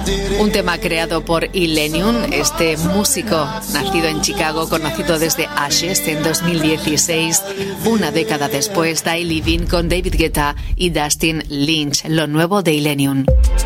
Un tema creado por Illenium, este músico nacido en Chicago, conocido desde Ashes en 2016. Una década después, Die Living con David Guetta y Dustin Lynch, lo nuevo de Illenium.